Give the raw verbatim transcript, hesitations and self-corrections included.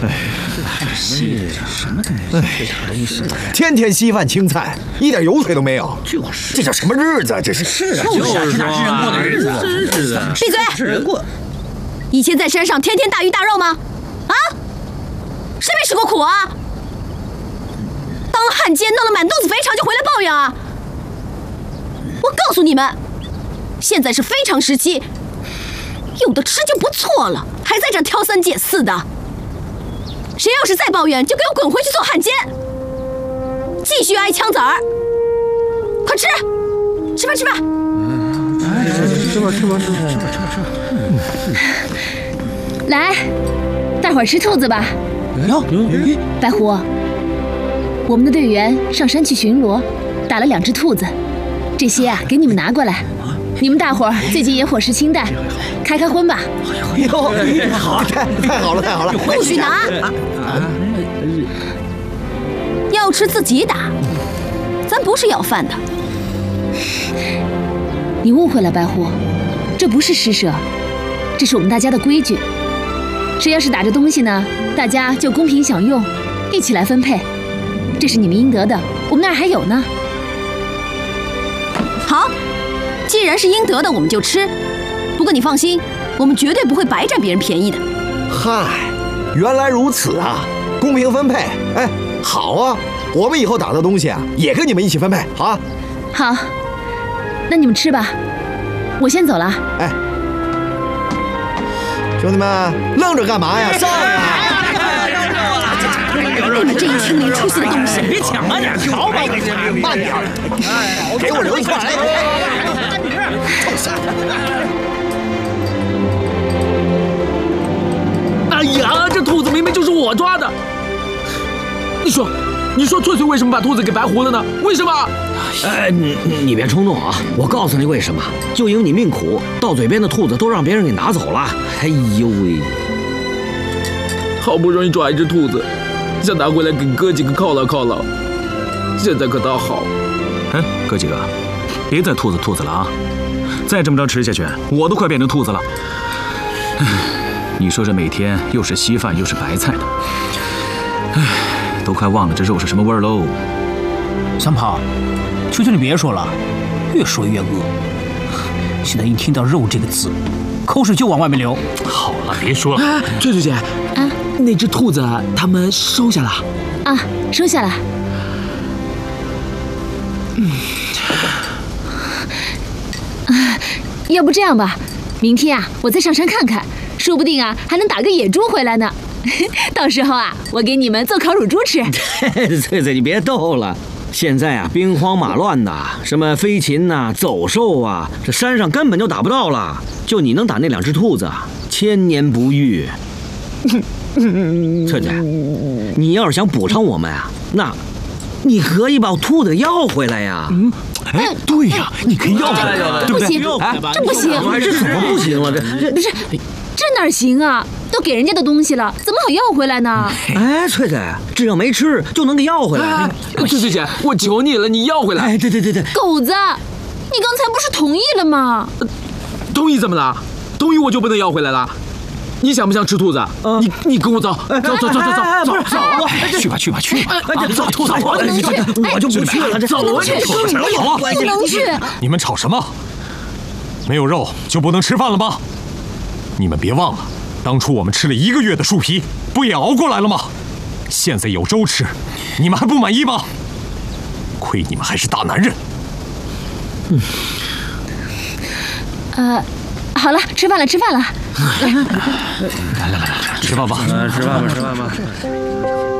哎，看着稀什么东西？哎， 天天稀饭青菜，一点油水都没有。 就是， 这叫什么日子啊？这是是啊，就是哪是人过的日子？真是的。 闭嘴！ 是人过。 以前在山上天天大鱼大肉吗？啊？谁没吃过苦啊？当了汉奸，弄了满肚子肥肠就回来抱怨啊？我告诉你们，现在是非常时期，有的吃就不错了，还在这挑三拣四的。谁要是再抱怨，就给我滚回去做汉奸，继续挨枪子儿。快吃，吃饭吃饭。 哎，吃吧吃吧吃吧吃吧吃吧吃吧。 来，大伙儿吃兔子吧。 哟， 白狐，我们的队员上山去巡逻，打了两只兔子，这些啊给你们拿过来。你们大伙儿最近也伙食清淡，开开荤吧。 哟，好，太太好了太好了， 不许拿！要吃自己打，咱不是要饭的。 你误会了，白狐，这不是施舍，这是我们大家的规矩。谁要是打着东西呢，大家就公平享用，一起来分配。这是你们应得的，我们那儿还有呢。 好，既然是应得的，我们就吃。不过你放心，我们绝对不会白占别人便宜的。 嗨，原来如此啊，公平分配。哎，好啊，我们以后打的东西啊，也跟你们一起分配，好啊。 好，那你们吃吧，我先走了。 哎，兄弟们，愣着干嘛呀？上啊！ 你们这一群没出息的东西！ 别抢慢点，瞧吧， 慢点，给我留一块。臭小子！ 哎呀，这兔子明明就是我抓的！你说，你说翠翠为什么把兔子给白狐了呢？为什么？ 哎，你你别冲动啊！我告诉你为什么，就因为你命苦，到嘴边的兔子都让别人给拿走了。哎呦喂！ 好不容易抓一只兔子，想拿回来给哥几个犒劳犒劳，现在可倒好。 哎，哥几个，别再兔子兔子了啊！再这么着吃下去，我都快变成兔子了。哎，你说这每天又是稀饭又是白菜的，哎，都快忘了这肉是什么味儿喽。 三胖，求求你别说了，越说越饿。现在一听到肉这个字，口水就往外面流。 好了，别说了。 哎，翠翠姐， 啊， 那只兔子他们收下了。 啊，收下了。嗯。啊，要不这样吧，明天啊，我再上山看看，说不定啊，还能打个野猪回来呢。到时候啊，我给你们做烤乳猪吃。 翠翠，你别逗了。现在啊，兵荒马乱的，什么飞禽呐、啊、走兽啊，这山上根本就打不到了。就你能打那两只兔子，千年不遇。翠翠，你要是想补偿我们啊，那，你可以把兔子要回来呀。 嗯，哎，对呀，你可以要回来，对不对？ 不行，这不行， 这怎么不行了？这这不是，这哪行啊？都给人家的东西了，怎么好要回来呢？ 哎，翠翠，只要没吃就能给要回来。 哎，翠翠姐，我求你了，你要回来。 哎，对对对对， 狗子，你刚才不是同意了吗？ 同意怎么了？同意我就不能要回来了？你想不想吃兔子？你你跟我走，走走走走走走走， 去吧去吧去吧， 走兔子， 不能去， 我就不去了，这不能去，不能去。 你们吵什么？没有肉就不能吃饭了吗？你们别忘了。当初我们吃了一个月的树皮，不也熬过来了吗？现在有粥吃，你们还不满意吗？亏你们还是大男人。 嗯。呃，好了，吃饭了，吃饭了。 来来来来，吃饭吧， 吃饭吧，吃饭吧。